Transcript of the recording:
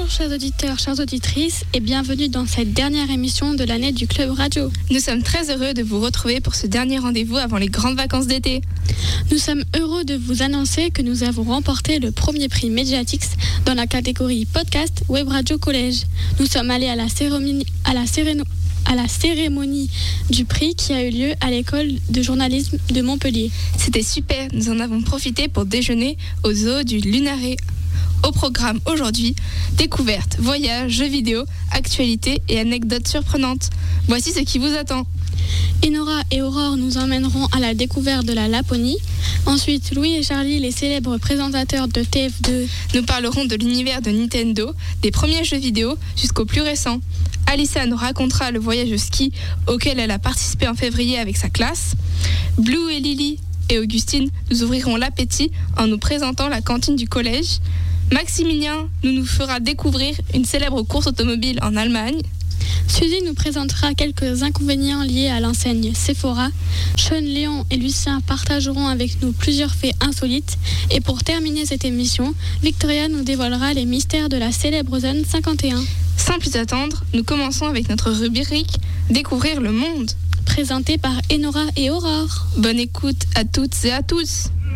Bonjour chers auditeurs, chères auditrices et bienvenue dans cette dernière émission de l'année du Club Radio. Nous sommes très heureux de vous retrouver pour ce dernier rendez-vous avant les grandes vacances d'été. Nous sommes heureux de vous annoncer que nous avons remporté le premier prix Mediatix dans la catégorie podcast Web Radio Collège. Nous sommes allés à la cérémonie du prix qui a eu lieu à l'école de journalisme de Montpellier. C'était super, nous en avons profité pour déjeuner au zoo du Lunaret. Au programme aujourd'hui, découvertes, voyages, jeux vidéo, actualités et anecdotes surprenantes. Voici ce qui vous attend. Enora et Aurore nous emmèneront à la découverte de la Laponie. Ensuite, Louis et Charlie, les célèbres présentateurs de TF2, nous parlerons de l'univers de Nintendo, des premiers jeux vidéo jusqu'aux plus récents. Alissa nous racontera le voyage au ski auquel elle a participé en février avec sa classe. Blue et Lily et Augustine nous ouvriront l'appétit en nous présentant la cantine du collège. Maximilien nous fera découvrir une célèbre course automobile en Allemagne. Suzy nous présentera quelques inconvénients liés à l'enseigne Sephora. Sean, Léon et Lucien partageront avec nous plusieurs faits insolites. Et pour terminer cette émission, Victoria nous dévoilera les mystères de la célèbre zone 51. Sans plus attendre, nous commençons avec notre rubrique Découvrir le monde. Présentée par Enora et Aurore. Bonne écoute à toutes et à tous.